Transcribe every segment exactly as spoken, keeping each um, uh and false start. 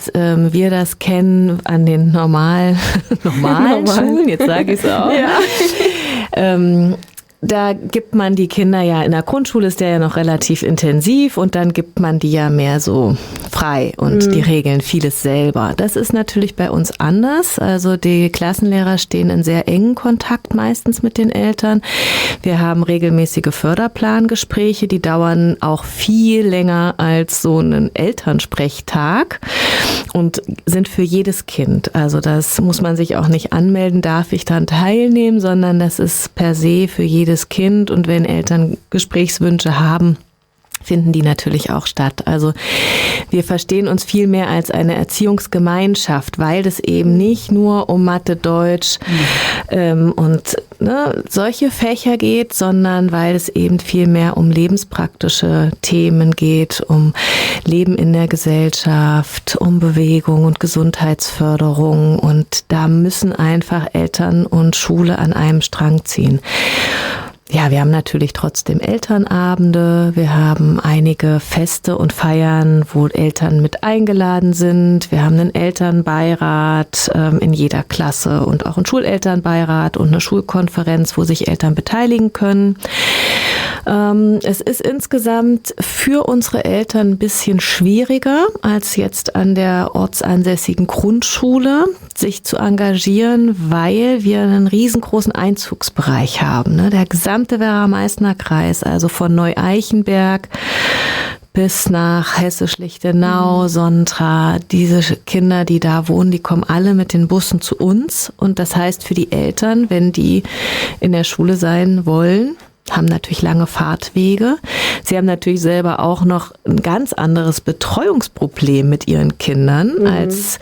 ähm, wir das kennen an den normalen, normalen Normal. Schulen, jetzt sage ich es auch. Ja. Ähm, Da gibt man die Kinder ja, in der Grundschule ist der ja noch relativ intensiv und dann gibt man die ja mehr so frei und mhm. die regeln vieles selber. Das ist natürlich bei uns anders. Also die Klassenlehrer stehen in sehr engen Kontakt meistens mit den Eltern. Wir haben regelmäßige Förderplangespräche, die dauern auch viel länger als so ein Elternsprechtag und sind für jedes Kind. Also das muss man sich auch nicht anmelden, darf ich dann teilnehmen, sondern das ist per se für jedes Kind und wenn Eltern Gesprächswünsche haben, finden die natürlich auch statt. Also wir verstehen uns viel mehr als eine Erziehungsgemeinschaft, weil es eben nicht nur um Mathe, Deutsch mhm. ähm, und ne, solche Fächer geht, sondern weil es eben viel mehr um lebenspraktische Themen geht, um Leben in der Gesellschaft, um Bewegung und Gesundheitsförderung und da müssen einfach Eltern und Schule an einem Strang ziehen. Ja, wir haben natürlich trotzdem Elternabende, wir haben einige Feste und Feiern, wo Eltern mit eingeladen sind. Wir haben einen Elternbeirat ähm, in jeder Klasse und auch einen Schulelternbeirat und eine Schulkonferenz, wo sich Eltern beteiligen können. Ähm, es ist insgesamt für unsere Eltern ein bisschen schwieriger als jetzt an der ortsansässigen Grundschule, sich zu engagieren, weil wir einen riesengroßen Einzugsbereich haben. Ne? Der gesamte Werra-Meißner Kreis, also von Neu-Eichenberg bis nach Hessisch-Lichtenau, Sontra, diese Kinder, die da wohnen, die kommen alle mit den Bussen zu uns. Und das heißt für die Eltern, wenn die in der Schule sein wollen, haben natürlich lange Fahrtwege. Sie haben natürlich selber auch noch ein ganz anderes Betreuungsproblem mit ihren Kindern mhm. als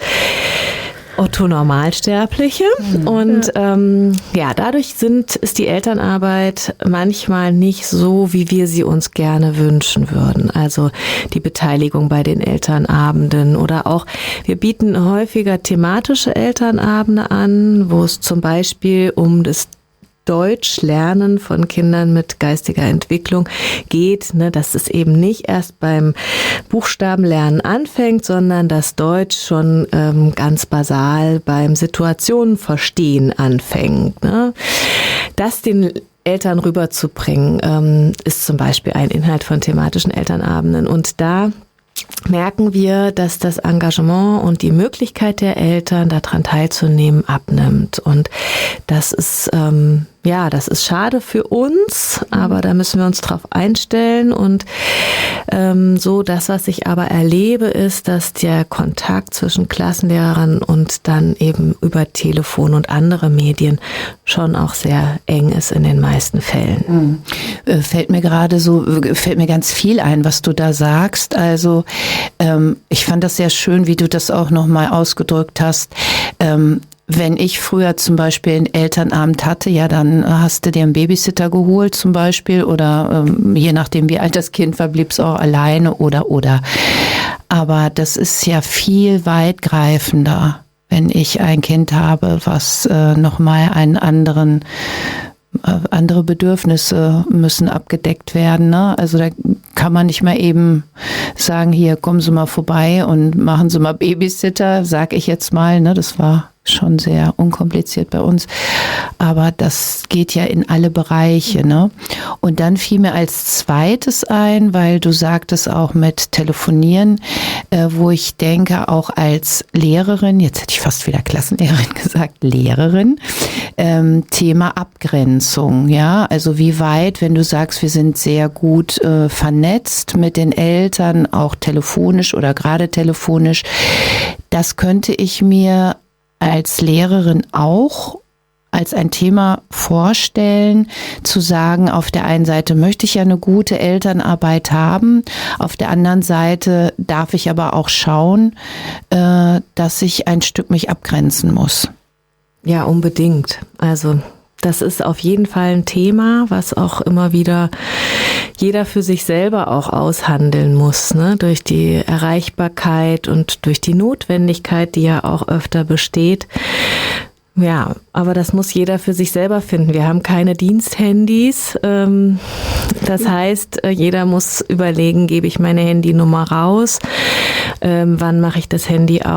Otto-Normalsterbliche. Mhm. Und ja. Ähm, ja, dadurch sind, ist die Elternarbeit manchmal nicht so, wie wir sie uns gerne wünschen würden. Also die Beteiligung bei den Elternabenden oder auch, wir bieten häufiger thematische Elternabende an, wo es zum Beispiel um das Deutsch lernen von Kindern mit geistiger Entwicklung geht, ne, dass es eben nicht erst beim Buchstabenlernen anfängt, sondern dass Deutsch schon ähm, ganz basal beim Situationenverstehen anfängt. Ne. Das den Eltern rüberzubringen, ähm, ist zum Beispiel ein Inhalt von thematischen Elternabenden. Und da merken wir, dass das Engagement und die Möglichkeit der Eltern, daran teilzunehmen, abnimmt. Und das ist, ähm, ja, das ist schade für uns, aber da müssen wir uns drauf einstellen. Und ähm, so das, was ich aber erlebe, ist, dass der Kontakt zwischen Klassenlehrern und dann eben über Telefon und andere Medien schon auch sehr eng ist in den meisten Fällen. Mhm. Fällt mir gerade so, fällt mir ganz viel ein, was du da sagst. Also ähm, ich fand das sehr schön, wie du das auch nochmal ausgedrückt hast. Ähm, Wenn ich früher zum Beispiel einen Elternabend hatte, ja, dann hast du dir einen Babysitter geholt zum Beispiel oder ähm, je nachdem, wie alt das Kind war, blieb es auch alleine oder, oder. Aber das ist ja viel weitgreifender, wenn ich ein Kind habe, was äh, nochmal einen anderen andere Bedürfnisse müssen abgedeckt werden. Ne? Also da kann man nicht mal eben sagen, hier kommen Sie mal vorbei und machen Sie mal Babysitter, sag ich jetzt mal. Ne? Das war schon sehr unkompliziert bei uns. Aber das geht ja in alle Bereiche. Ne? Und dann fiel mir als zweites ein, weil du sagtest auch mit Telefonieren, äh, wo ich denke, auch als Lehrerin, jetzt hätte ich fast wieder Klassenlehrerin gesagt, Lehrerin, ähm, Thema Abgrenzung. Ja, also wie weit, wenn du sagst, wir sind sehr gut äh, vernetzt mit den Eltern, auch telefonisch oder gerade telefonisch, das könnte ich mir als Lehrerin auch als ein Thema vorstellen, zu sagen, auf der einen Seite möchte ich ja eine gute Elternarbeit haben, auf der anderen Seite darf ich aber auch schauen, äh, dass ich ein Stück mich abgrenzen muss. Ja, unbedingt. Also das ist auf jeden Fall ein Thema, was auch immer wieder jeder für sich selber auch aushandeln muss, ne? Durch die Erreichbarkeit und durch die Notwendigkeit, die ja auch öfter besteht. Ja, aber das muss jeder für sich selber finden. Wir haben keine Diensthandys. Das heißt, jeder muss überlegen, gebe ich meine Handynummer raus? Wann mache ich das Handy aus?